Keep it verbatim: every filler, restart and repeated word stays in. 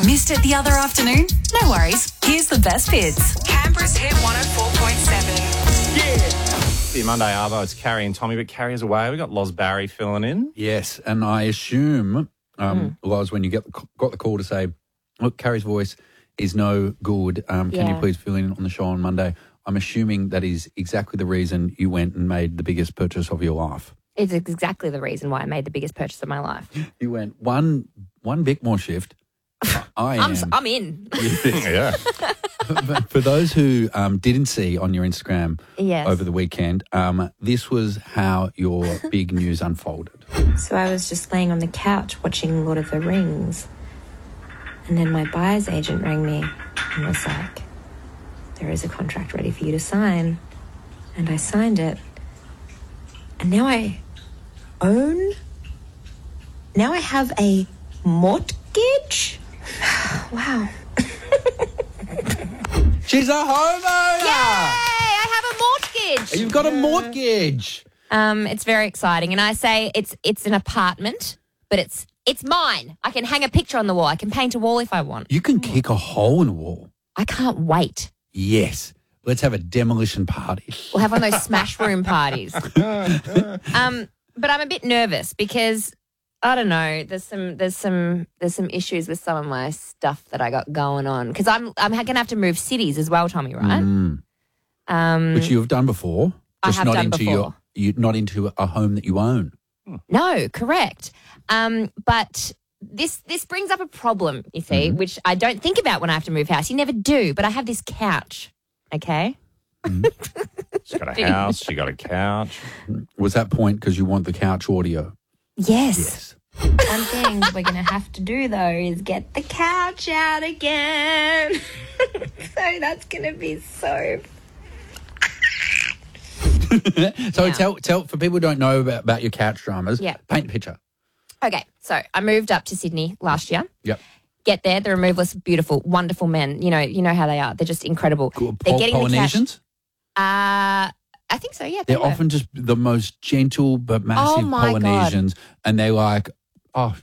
Missed it the other afternoon? No worries. Here's the best bits. Canberra's Hit one oh four point seven. The Monday Arvo, it's Carrie and Tommy, but Carrie's away. We've got Loz Barry filling in. Yes, and I assume, um, mm. Loz, when you get the, got the call to say, look, Carrie's voice is no good, um, can Yeah. you please fill in on the show on Monday? I'm assuming that is exactly the reason you went and made the biggest purchase of your life. It's exactly the reason why I made the biggest purchase of my life. You went one one Bickmore shift. I am. I'm, s- I'm in. Yeah. But for those who um, didn't see on your Instagram Yes. over the weekend, um, this was how your big news unfolded. So I was just laying on the couch watching Lord of the Rings. And then my buyer's agent rang me and was like, there is a contract ready for you to sign. And I signed it. And now I own, now I have a mortgage? Wow. She's a homeowner! Yay! I have a mortgage. You've got a mortgage. Um, it's very exciting, and I say it's it's an apartment, but it's it's mine. I can hang a picture on the wall. I can paint a wall if I want. You can kick a hole in a wall. I can't wait. Yes. Let's have a demolition party. We'll have one of those smash room parties. um, but I'm a bit nervous because I don't know. There's some there's some there's some issues with some of my stuff that I got going on because I'm I'm going to have to move cities as well, Tommy. Right? Mm. Um, Which you have done before. I Just have not done into before. your you not into a home that you own. No, correct. Um, but this this brings up a problem, you see, Mm-hmm. which I don't think about when I have to move house. You never do, but I have this couch, okay? She's got a house. She got a couch. Was that point because you want the couch audio? Yes. Yes. One thing we're going to have to do, though, is get the couch out again. So that's going to be so... So Yeah. tell tell for people who don't know about, about your couch dramas, Yeah. paint a picture. Okay, so I moved up to Sydney last year. Yep. Get there, the removalists, beautiful, wonderful men. You know, you know how they are. They're just incredible. Cool. They're Pol- getting the couch. Polynesians? Uh, I think so, yeah. they They're were. often just the most gentle but massive Oh, my God. Polynesians, and they're like, oh,